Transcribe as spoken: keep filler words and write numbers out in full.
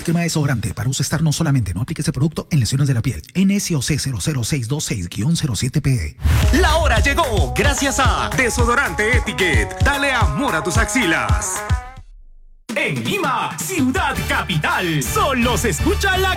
crema desodorante para uso externo solamente. No aplique este producto en lesiones de la piel. N S O C cero cero seis dos seis guión cero siete P E. La hora llegó gracias a Desodorante Etiquette. Dale amor a tus axilas. En Lima, ciudad capital, solo se escucha la